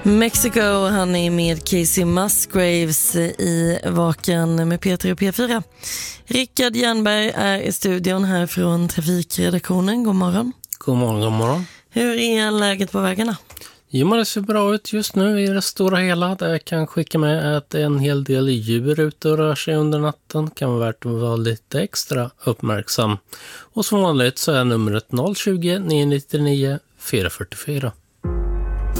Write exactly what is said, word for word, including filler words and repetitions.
Mexico, han är med Casey Musgraves i Vaken med P tre och P fyra. Rickard Jernberg är i studion här från trafikredaktionen. God morgon. God morgon, god morgon. Hur är läget på vägarna? Jo, men det ser bra ut just nu i det stora hela. Det kan skicka med att en hel del djur ute och rör sig under natten. Kan vara värt att vara lite extra uppmärksam. Och som vanligt så är numret noll tjugo, nio nio nio, fyra fyra fyra.